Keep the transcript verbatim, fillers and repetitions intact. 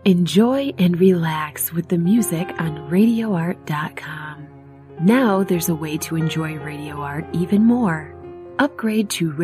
Enjoy and relax with the music on radio art dot com. Now there's a way to enjoy Radio Art even more. Upgrade to